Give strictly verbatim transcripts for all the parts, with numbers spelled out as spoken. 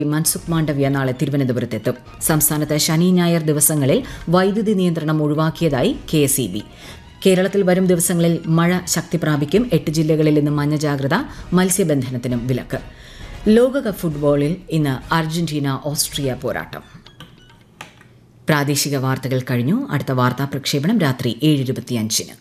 മൻസുഖ് മാണ്ഡവ്യ നാളെ തിരുവനന്തപുരത്തെത്തും. സംസ്ഥാനത്ത് ശനി ഞായർ ദിവസങ്ങളിൽ വൈദ്യുതി നിയന്ത്രണം ഒഴിവാക്കിയതായി കെ എസ് ഇ ബി. കേരളത്തിൽ വരും ദിവസങ്ങളിൽ മഴ ശക്തി പ്രാപിക്കും. എട്ട് ജില്ലകളിൽ ഇന്ന് മഞ്ഞ ജാഗ്രത. മത്സ്യബന്ധനത്തിനും വിലക്ക്. ലോകകപ്പ് ഫുട്ബോളിൽ ഇന്ന് അർജന്റീന ഓസ്ട്രിയ പോരാട്ടം. പ്രാദേശിക വാർത്തകൾ കഴിഞ്ഞു. അടുത്ത വാർത്താ പ്രക്ഷേപണം രാത്രി ഏഴ് ഇരുപത്തിയഞ്ചിന്.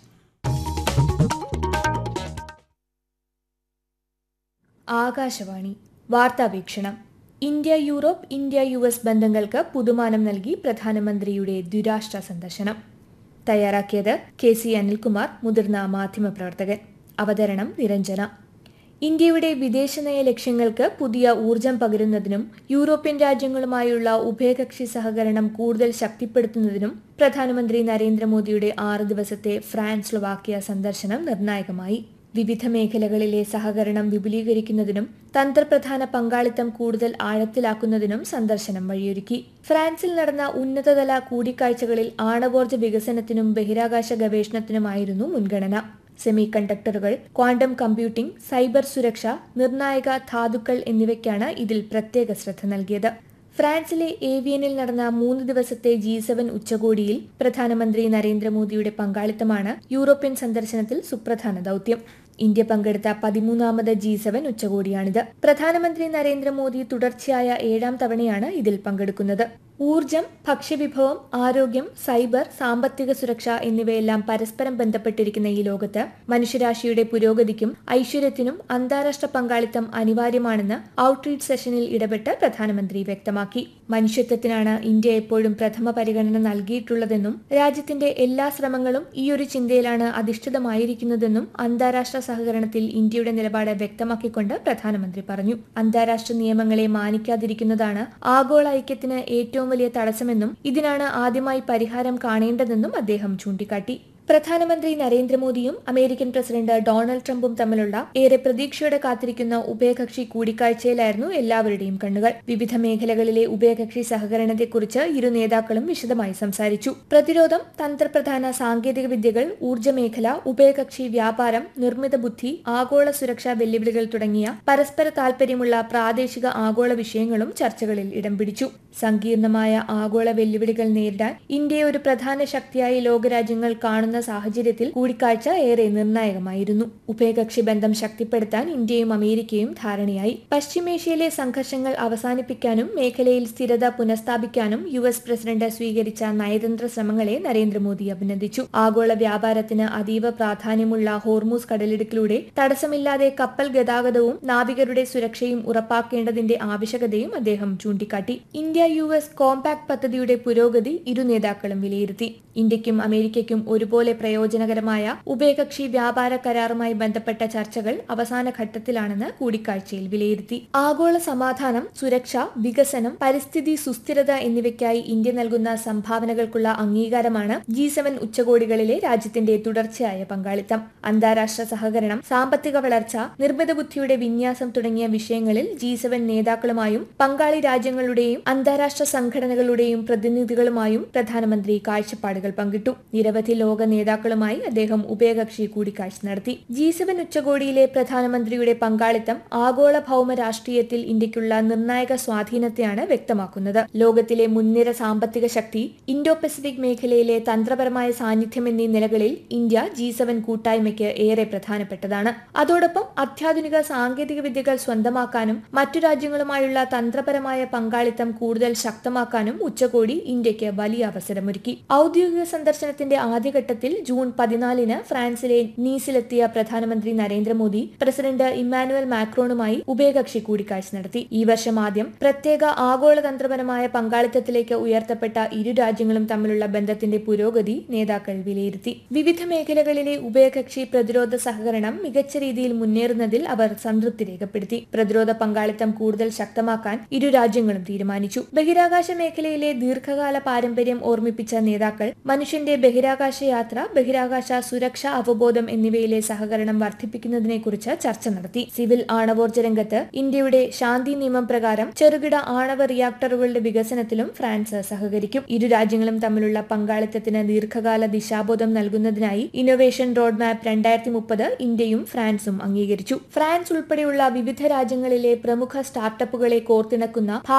Akashvani വാർത്താവീക്ഷണം. India Europe India U S ബന്ധങ്ങൾക്ക് പുതുമാനം നൽകി പ്രധാനമന്ത്രിയുടെ ദ്വിരാഷ്ട്ര സന്ദർശനം. തയ്യാറാക്കിയത് കെ സി അനിൽകുമാർ, മുതിർന്ന മാധ്യമപ്രവർത്തകൻ. അവതരണം നിരഞ്ജന. ഇന്ത്യയുടെ വിദേശനയ ലക്ഷ്യങ്ങൾക്ക് പുതിയ ഊർജം പകരുന്നതിനും യൂറോപ്യൻ രാജ്യങ്ങളുമായുള്ള ഉഭയകക്ഷി സഹകരണം കൂടുതൽ ശക്തിപ്പെടുത്തുന്നതിനും പ്രധാനമന്ത്രി നരേന്ദ്രമോദിയുടെ ആറ് ദിവസത്തെ ഫ്രാൻസ് സ്ലോവാക്യ സന്ദർശനം നിർണായകമായി. വിവിധ മേഖലകളിലെ സഹകരണം വിപുലീകരിക്കുന്നതിനും തന്ത്രപ്രധാന പങ്കാളിത്തം കൂടുതൽ ആഴത്തിലാക്കുന്നതിനും സന്ദർശനം വഴിയൊരുക്കി. ഫ്രാൻസിൽ നടന്ന ഉന്നതതല കൂടിക്കാഴ്ചകളിൽ ആണവോർജ്ജ വികസനത്തിനും ബഹിരാകാശ ഗവേഷണത്തിനുമായിരുന്നു മുൻഗണന. സെമി കണ്ടക്ടറുകൾ, ക്വാണ്ടം കമ്പ്യൂട്ടിംഗ്, സൈബർ സുരക്ഷ, നിർണായക ധാതുക്കൾ എന്നിവയ്ക്കാണ് ഇതിൽ പ്രത്യേക ശ്രദ്ധ നൽകിയത്. ഫ്രാൻസിലെ ഏവിയനിൽ നടന്ന മൂന്ന് ദിവസത്തെ ജി സെവൻ ഉച്ചകോടിയിൽ പ്രധാനമന്ത്രി നരേന്ദ്രമോദിയുടെ പങ്കാളിത്തമാണ് യൂറോപ്യൻ സന്ദർശനത്തിൽ സുപ്രധാന ദൌത്യം. ഇന്ത്യ പങ്കെടുത്ത പതിമൂന്നാമത് ജി സെവൻ ഉച്ചകോടിയാണിത്. പ്രധാനമന്ത്രി നരേന്ദ്രമോദി തുടർച്ചയായ ഏഴാം തവണയാണ് ഇതിൽ പങ്കെടുക്കുന്നത്. ഊർജം, ഭക്ഷ്യവിഭവം, ആരോഗ്യം, സൈബർ, സാമ്പത്തിക സുരക്ഷ എന്നിവയെല്ലാം പരസ്പരം ബന്ധപ്പെട്ടിരിക്കുന്ന ഈ ലോകത്ത് മനുഷ്യരാശിയുടെ പുരോഗതിക്കും ഐശ്വര്യത്തിനും അന്താരാഷ്ട്ര പങ്കാളിത്തം അനിവാര്യമാണെന്ന് ഔട്ട്റീച്ച് സെഷനിൽ ഇടപെട്ട് പ്രധാനമന്ത്രി വ്യക്തമാക്കി. മനുഷ്യത്വത്തിനാണ് ഇന്ത്യ എപ്പോഴും പ്രഥമ പരിഗണന നൽകിയിട്ടുള്ളതെന്നും രാജ്യത്തിന്റെ എല്ലാ ശ്രമങ്ങളും ഈയൊരു ചിന്തയിലാണ് അധിഷ്ഠിതമായിരിക്കുന്നതെന്നും അന്താരാഷ്ട്ര സഹകരണത്തിൽ ഇന്ത്യയുടെ നിലപാട് വ്യക്തമാക്കിക്കൊണ്ട് പ്രധാനമന്ത്രി പറഞ്ഞു. അന്താരാഷ്ട്ര നിയമങ്ങളെ മാനിക്കാതിരിക്കുന്നതാണ് ആഗോള ഐക്യത്തിന് ഏറ്റവും വലിയ തടസ്സമെന്നും ഇതിനാണ് ആദ്യമായി പരിഹാരം കാണേണ്ടതെന്നും അദ്ദേഹം ചൂണ്ടിക്കാട്ടി. പ്രധാനമന്ത്രി നരേന്ദ്രമോദിയും അമേരിക്കൻ പ്രസിഡന്റ് ഡൊണാൾഡ് ട്രംപും തമ്മിലുള്ള ഏറെ പ്രതീക്ഷയോടെ കാത്തിരിക്കുന്ന ഉഭയകക്ഷി കൂടിക്കാഴ്ചയിലായിരുന്നു എല്ലാവരുടെയും കണ്ണുകൾ. വിവിധ മേഖലകളിലെ ഉഭയകക്ഷി സഹകരണത്തെക്കുറിച്ച് ഇരു നേതാക്കളും വിശദമായി സംസാരിച്ചു. പ്രതിരോധം, തന്ത്രപ്രധാന സാങ്കേതിക വിദ്യകൾ, ഊർജ്ജമേഖല, ഉഭയകക്ഷി വ്യാപാരം, നിർമ്മിത ബുദ്ധി, ആഗോള സുരക്ഷാ വെല്ലുവിളികൾ തുടങ്ങിയ പരസ്പര താൽപര്യമുള്ള പ്രാദേശിക ആഗോള വിഷയങ്ങളും ചർച്ചകളിൽ ഇടം പിടിച്ചു. സങ്കീർണമായ ആഗോള വെല്ലുവിളികൾ നേരിടാൻ ഇന്ത്യയെ ഒരു പ്രധാന ശക്തിയായി ലോകരാജ്യങ്ങൾ കാണുന്ന സാഹചര്യത്തിൽ കൂടിക്കാഴ്ച ഏറെ നിർണായകമായിരുന്നു. ഉഭയകക്ഷി ബന്ധം ശക്തിപ്പെടുത്താൻ ഇന്ത്യയും അമേരിക്കയും ധാരണയായി. പശ്ചിമേഷ്യയിലെ സംഘർഷങ്ങൾ അവസാനിപ്പിക്കാനും മേഖലയിൽ സ്ഥിരത പുനഃസ്ഥാപിക്കാനും യു എസ് പ്രസിഡന്റ് സ്വീകരിച്ച നയതന്ത്ര ശ്രമങ്ങളെ നരേന്ദ്രമോദി അഭിനന്ദിച്ചു. ആഗോള വ്യാപാരത്തിന് അതീവ പ്രാധാന്യമുള്ള ഹോർമൂസ് കടലിടുക്കിലൂടെ തടസ്സമില്ലാതെ കപ്പൽ ഗതാഗതവും നാവികരുടെ സുരക്ഷയും ഉറപ്പാക്കേണ്ടതിന്റെ ആവശ്യകതയും അദ്ദേഹം ചൂണ്ടിക്കാട്ടി. ഇന്ത്യ യു എസ് കോമ്പാക്ട് പദ്ധതിയുടെ പുരോഗതി ഇരു നേതാക്കളും വിലയിരുത്തി. ഇന്ത്യക്കും അമേരിക്കയ്ക്കും ഒരുപോലെ പ്രയോജനകരമായ ഉഭയകക്ഷി വ്യാപാര കരാറുമായി ബന്ധപ്പെട്ട ചർച്ചകൾ അവസാന ഘട്ടത്തിലാണെന്ന് കൂടിക്കാഴ്ചയിൽ വിലയിരുത്തി. ആഗോള സമാധാനം, സുരക്ഷ, വികസനം, പരിസ്ഥിതി സുസ്ഥിരത എന്നിവയ്ക്കായി ഇന്ത്യ നൽകുന്ന സംഭാവനകൾക്കുള്ള അംഗീകാരമാണ് ജി സെവൻ ഉച്ചകോടികളിലെ രാജ്യത്തിന്റെ തുടർച്ചയായ പങ്കാളിത്തം. അന്താരാഷ്ട്ര സഹകരണം, സാമ്പത്തിക വളർച്ച, നിർമ്മിത ബുദ്ധിയുടെ വിന്യാസം തുടങ്ങിയ വിഷയങ്ങളിൽ ജി സെവൻ നേതാക്കളുമായും പങ്കാളി രാജ്യങ്ങളുടെയും അന്താരാഷ്ട്ര സംഘടനകളുടെയും പ്രതിനിധികളുമായും പ്രധാനമന്ത്രി കാഴ്ചപ്പാടുകൾ പങ്കിട്ടു. നിരവധി ലോക നേതാക്കളുമായി അദ്ദേഹം ഉഭയകക്ഷി കൂടിക്കാഴ്ച നടത്തി. ജി സെവൻ ഉച്ചകോടിയിലെ പ്രധാനമന്ത്രിയുടെ പങ്കാളിത്തം ആഗോള ഭൗമ രാഷ്ട്രീയത്തിൽ ഇന്ത്യക്കുള്ള നിർണായക സ്വാധീനത്തെയാണ് വ്യക്തമാക്കുന്നത്. ലോകത്തിലെ മുൻനിര സാമ്പത്തിക ശക്തി, ഇൻഡോ പസഫിക് മേഖലയിലെ തന്ത്രപരമായ സാന്നിധ്യം എന്നീ നിലകളിൽ ഇന്ത്യ ജി സെവൻ കൂട്ടായ്മയ്ക്ക് ഏറെ പ്രധാനപ്പെട്ടതാണ്. അതോടൊപ്പം അത്യാധുനിക സാങ്കേതിക വിദ്യകൾ സ്വന്തമാക്കാനും മറ്റു രാജ്യങ്ങളുമായുള്ള തന്ത്രപരമായ പങ്കാളിത്തം കൂടുതൽ ശക്തമാക്കാനും ഉച്ചകോടി ഇന്ത്യക്ക് വലിയ അവസരമൊരുക്കി. ഔദ്യോഗിക സന്ദർശനത്തിന്റെ ആദ്യഘട്ടത്തിൽ ജൂൺ പതിനാലിന് ഫ്രാൻസിലെ നീസിലെത്തിയ പ്രധാനമന്ത്രി നരേന്ദ്രമോദി പ്രസിഡന്റ് ഇമ്മാനുവൽ മാക്രോണുമായി ഉഭയകക്ഷി കൂടിക്കാഴ്ച നടത്തി. ഈ വർഷം ആദ്യം പ്രത്യേക ആഗോള തന്ത്രപരമായ പങ്കാളിത്തത്തിലേക്ക് ഉയർത്തപ്പെട്ട ഇരു രാജ്യങ്ങളും തമ്മിലുള്ള ബന്ധത്തിന്റെ പുരോഗതി നേതാക്കൾ വിലയിരുത്തി. വിവിധ മേഖലകളിലെ ഉഭയകക്ഷി പ്രതിരോധ സഹകരണം മികച്ച രീതിയിൽ മുന്നേറുന്നതിൽ അവർ സംതൃപ്തി രേഖപ്പെടുത്തി. പ്രതിരോധ പങ്കാളിത്തം കൂടുതൽ ശക്തമാക്കാൻ ഇരു രാജ്യങ്ങളും തീരുമാനിച്ചു. ബഹിരാകാശ മേഖലയിലെ ദീർഘകാല പാരമ്പര്യം ഓർമ്മിപ്പിച്ച നേതാക്കൾ മനുഷ്യന്റെ ബഹിരാകാശ യാത്ര യാത്ര, ബഹിരാകാശ സുരക്ഷ അവബോധം എന്നിവയിലെ സഹകരണം വർദ്ധിപ്പിക്കുന്നതിനെക്കുറിച്ച് ചർച്ച നടത്തി. സിവിൽ ആണവോർജ്ജ രംഗത്ത് ഇന്ത്യയുടെ ശാന്തി നിയമം പ്രകാരം ചെറുകിട ആണവ റിയാക്ടറുകളുടെ വികസനത്തിലും ഫ്രാൻസ് സഹകരിക്കും. ഇരു രാജ്യങ്ങളും തമ്മിലുള്ള പങ്കാളിത്തത്തിന് ദീർഘകാല ദിശാബോധം നൽകുന്നതിനായി ഇന്നൊവേഷൻ റോഡ് മാപ്പ് രണ്ടായിരത്തി മുപ്പത് ഇന്ത്യയും ഫ്രാൻസും അംഗീകരിച്ചു. ഫ്രാൻസ് ഉൾപ്പെടെയുള്ള വിവിധ രാജ്യങ്ങളിലെ പ്രമുഖ സ്റ്റാർട്ടപ്പുകളെ കോർത്തിണക്കുന്ന